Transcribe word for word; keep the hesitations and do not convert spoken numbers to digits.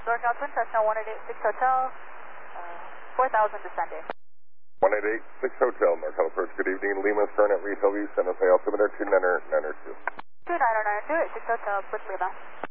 NorCal Twin, Cessna one eight eight six Hotel, uh, four thousand descending. one eight eight six Hotel, NorCal Approach, good evening. Lima, stern at Retail View, San Jose, altimeter two nine nine two. two nine nine two, six Hotel with Lima.